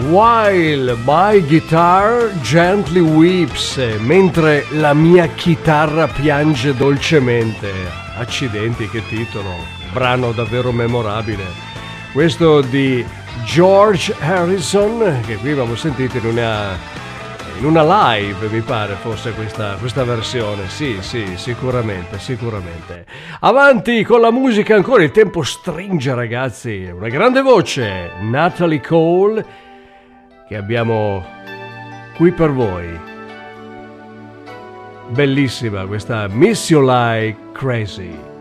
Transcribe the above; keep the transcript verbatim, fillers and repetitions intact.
While my guitar gently weeps, mentre la mia chitarra piange dolcemente. Accidenti, che titolo, brano davvero memorabile. Questo di George Harrison, che qui abbiamo sentito in una, in una live, mi pare fosse questa, questa versione. Sì, sì, sicuramente, sicuramente. Avanti con la musica ancora, il tempo stringe, ragazzi. Una grande voce, Natalie Cole, che abbiamo qui per voi. Bellissima questa Miss You Like Crazy.